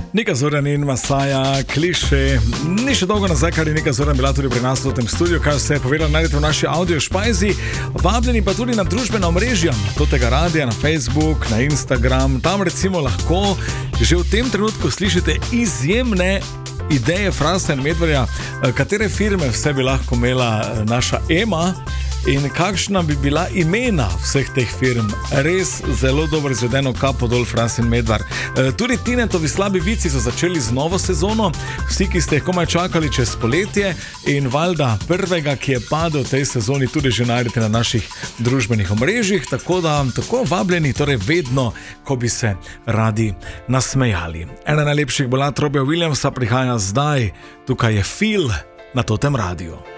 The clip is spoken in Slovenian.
Nika Zorjan in Masaja, kliše. Ni še dolgo nazaj, kar je Nika Zorjan bila tudi pri nas v tem studiu, kar se je povedala, najdete v naši audio špajzi. Vabljeni pa tudi na družbena omrežja, tega radija, na Facebook, na Instagram. Tam recimo lahko že v tem trenutku slišite izjemne ideje Fransa in Medvarja, katere firme vse bi lahko imela naša Ema in kakšna bi bila imena vseh teh firm. Res zelo dobro izvedeno, kapo dol Frans in Medvar. Tudi Tinetovi slabi vici so začeli z novo sezono, vsi, ki ste jih komaj čakali čez poletje, in valjda prvega, ki je padel v tej sezoni, tudi že najdete na naših družbenih omrežjih, tako da tako vabljeni, torej vedno, ko bi se radi nasmejali. Ena najlepših balad Robbija Williamsa prihaja zdaj, tukaj je Feel na Totem Radiu.